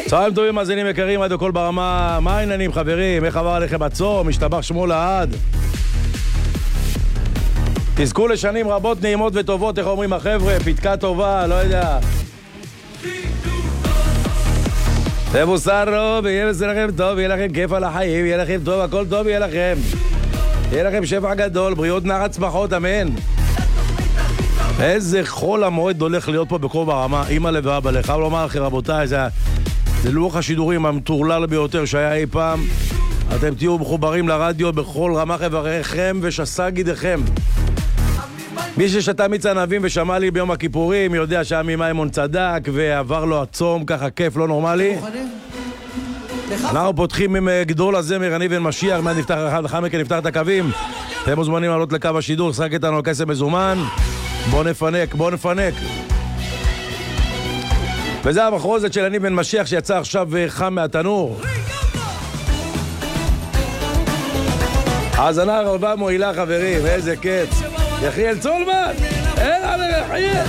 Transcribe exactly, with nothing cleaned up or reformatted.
צהריים טובים, מאזינים יקרים, עד הכל ברמה. מה העניינים חברים? איך עבר עליכם הצום? משתבח שמו לעד. תזכו לשנים רבות נעימות וטובות, איך אומרים החבר'ה? פתקה טובה, לא יודע. תבוסרו, ויהיה לכם טוב, יהיה לכם כיף על החיים, יהיה לכם טוב, הכל טוב יהיה לכם. יהיה לכם שפע גדול, בריאות נער צמחות, אמן. איזה חול המועד הולך להיות פה בכל ברמה, אמא לב ואבא לך. חייב לומר לכם רבותיי, זה, זה לוח השידורים המטורלל ביותר שהיה אי פעם. אתם תהיו מחוברים לרדיו בכל רמה חבריכם ושסה גידיכם. מי ששתה מיץ ענבים ושמע לי ביום הכיפורים יודע שעמי מימון צדק ועבר לו הצום, ככה כיף לא נורמלי. אנחנו פותחים עם גדול הזמר אני בן משיח, מיד נפתח אחד אחר מכן נפתח את הקווים. אתם מוזמנים לעלות לקו השידור, שחק איתנו על כסף מזומן. בוא נפנק, בוא נפנק. וזה המחרוזת של אני בן משיח שיצא עכשיו חם מהתנור. האזנה רבה מועילה חברים, איזה קץ. יחיאל צולמן, אין עליך יחיה.